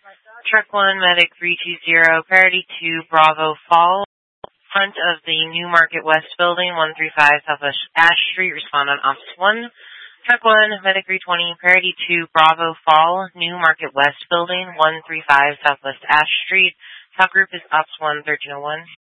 Truck 1, Medic 320, Priority 2, Bravo Fall, front of the New Market West building, 135 Southwest Ash Street, respond on Ops 1. Truck 1, Medic 320, Priority 2, Bravo Fall, New Market West building, 135 Southwest Ash Street. Top group is Ops 1, 1301.